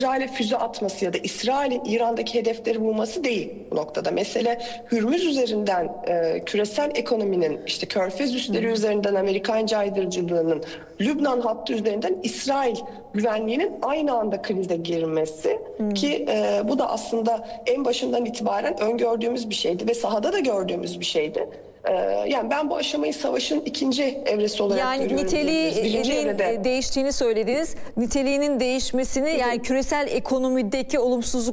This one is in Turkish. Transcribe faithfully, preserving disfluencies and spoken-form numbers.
İsrail'e füze atması ya da İsrail'in İran'daki hedefleri vurması değil bu noktada. Mesele Hürmüz üzerinden e, küresel ekonominin, işte Körfez üsleri hmm. üzerinden Amerikan caydırıcılığının, Lübnan hattı üzerinden İsrail güvenliğinin aynı anda krize girmesi hmm. ki e, bu da aslında en başından itibaren öngördüğümüz bir şeydi ve sahada da gördüğümüz bir şeydi. Yani ben bu aşamayı savaşın ikinci evresi olarak yani görüyorum. niteliğinin değiştiğini söylediniz. Niteliğinin değişmesini, yani küresel ekonomideki olumsuzluk